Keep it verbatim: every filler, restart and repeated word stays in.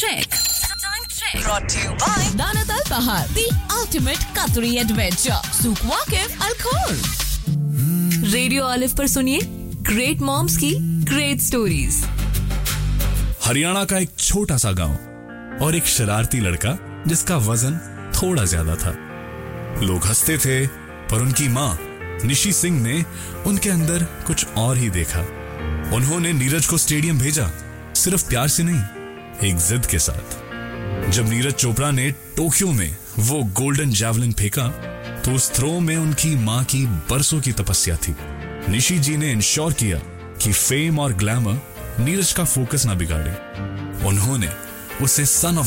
check. Time check. Brought to you by Danat Al Bahar, the ultimate Qatari adventure. Souk Waqif Al Khor. Radio olive पर सुनिए great moms की great stories. Haryana का एक छोटा सा गांव और एक शरारती लड़का जिसका वजन थोड़ा ज्यादा था। लोग हंसते थे, पर उनकी मां निशी सिंह ने उनके अंदर कुछ और ही देखा। उन्होंने नीरज को स्टेडियम भेजा, सिर्फ प्यार से नहीं, एक जिद के साथ। जब नीरज चोपड़ा ने टोक्यो में वो गोल्डन जैवलिन फेंका, तो उस थ्रो में उनकी मां की बरसों की तपस्या थी। निशी जी ने इंश्योर किया कि फेम और ग्लैमर नीरज का फोकस ना बिगाड़े। उन्होंने उसे सन ऑफ